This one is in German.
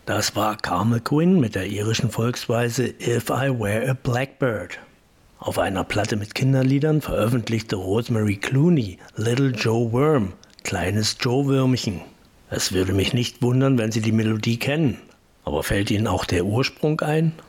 Das war Carmel Quinn mit der irischen Volksweise If I Were a Blackbird. Auf einer Platte mit Kinderliedern veröffentlichte Rosemary Clooney Little Joe Worm, kleines Joe Würmchen. Es würde mich nicht wundern, wenn Sie die Melodie kennen. Aber fällt Ihnen auch der Ursprung ein?